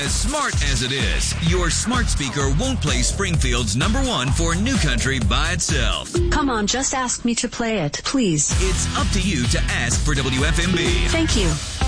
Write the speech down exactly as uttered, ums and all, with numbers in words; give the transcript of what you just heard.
As smart as it is, your smart speaker won't play Springfield's number one for New Country by itself. Come on, just ask me to play it, please. It's up to you to ask for W F M B. Thank you.